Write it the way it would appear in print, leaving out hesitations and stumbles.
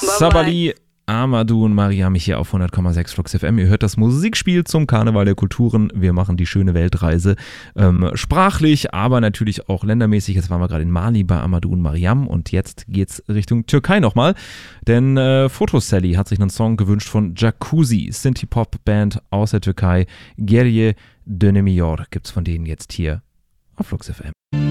Sabali, Amadou und Mariam hier auf 100,6 Flux FM. Ihr hört das Musikspiel zum Karneval der Kulturen. Wir machen die schöne Weltreise sprachlich, aber natürlich auch ländermäßig. Jetzt waren wir gerade in Mali bei Amadou und Mariam und jetzt geht's Richtung Türkei nochmal. Denn Photosally hat sich einen Song gewünscht von Jacuzzi, Synthie-Pop-Band aus der Türkei. Geriye Dönemiyor gibt's von denen jetzt hier auf Flux FM.